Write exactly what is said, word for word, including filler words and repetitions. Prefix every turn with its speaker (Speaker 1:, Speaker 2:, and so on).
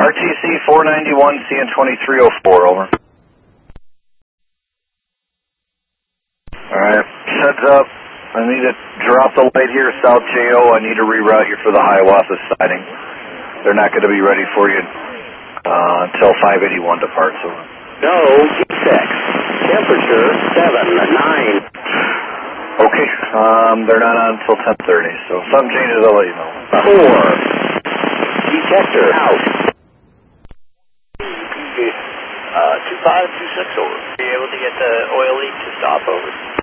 Speaker 1: R T C four ninety-one, C N twenty-three oh four, over. Alright, heads up. I need to drop the light here, South J O. I need to reroute you for the Hiawatha siding. They're not going to be ready for you uh, until five eighty-one departs, over.
Speaker 2: No, six. Temperature seven, nine.
Speaker 1: Okay, um, they're not on until ten thirty, so if something changes, I'll let you know.
Speaker 2: Four. Detector out.
Speaker 3: Uh, two five two six, over. Be able to get the oil leak to stop, over.